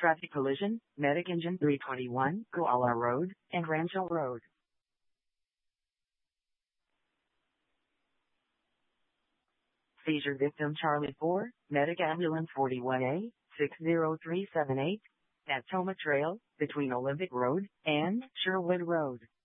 Traffic collision, Medic Engine 321, Koala Road, and Rancho Road. Seizure victim Charlie 4, Medic Ambulance 41A, 60378, at Toma Trail, between Olympic Road and Sherwood Road.